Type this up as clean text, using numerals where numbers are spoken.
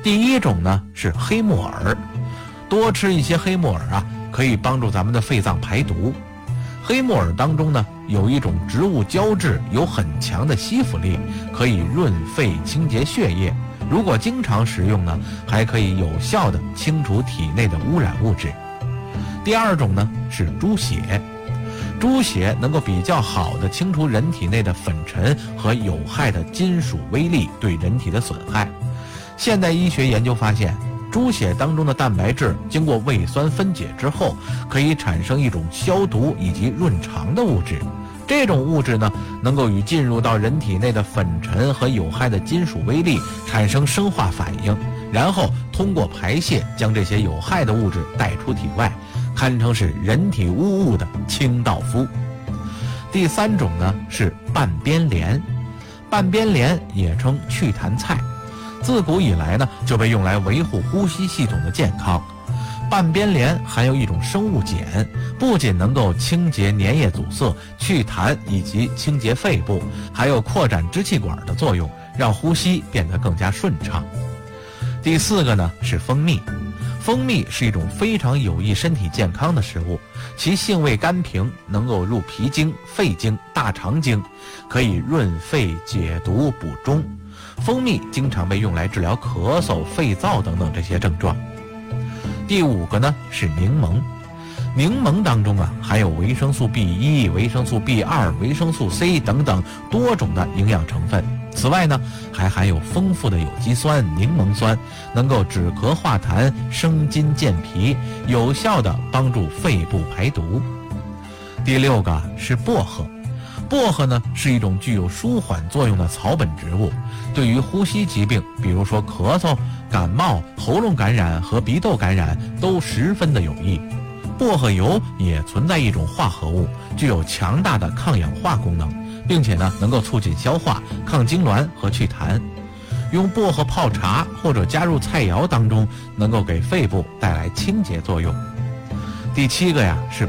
第一种呢是黑木耳，多吃一些黑木耳啊，可以帮助咱们的肺脏排毒。黑木耳当中呢有一种植物胶质，有很强的吸附力，可以润肺清洁血液。如果经常食用呢，还可以有效地清除体内的污染物质。第二种呢是猪血，猪血能够比较好地清除人体内的粉尘和有害的金属微粒对人体的损害。现代医学研究发现，猪血当中的蛋白质经过胃酸分解之后，可以产生一种消毒以及润肠的物质。这种物质呢，能够与进入到人体内的粉尘和有害的金属微粒产生生化反应，然后通过排泄将这些有害的物质带出体外，堪称是人体污物的清道夫。第三种呢是半边莲，半边莲也称祛痰菜，自古以来呢就被用来维护呼吸系统的健康。半边莲含有一种生物碱，不仅能够清洁粘液阻塞、祛痰以及清洁肺部，还有扩展支气管的作用，让呼吸变得更加顺畅。第四个呢是蜂蜜，蜂蜜是一种非常有益身体健康的食物，其性味甘平，能够入脾经、肺经、大肠经，可以润肺解毒补中。蜂蜜经常被用来治疗咳嗽、肺燥等等这些症状。第五个呢是柠檬，柠檬当中啊含有维生素 B1、维生素 B2、维生素 C 等等多种的营养成分。此外呢，还含有丰富的有机酸柠檬酸，能够止咳化痰、生津健脾，有效地帮助肺部排毒。第六个是薄荷，薄荷呢是一种具有舒缓作用的草本植物，对于呼吸疾病，比如说咳嗽、感冒、喉咙感染和鼻窦感染都十分的有益。薄荷油也存在一种化合物，具有强大的抗氧化功能，并且呢能够促进消化、抗痉挛和祛痰。用薄荷泡茶或者加入菜肴当中，能够给肺部带来清洁作用。第七个呀是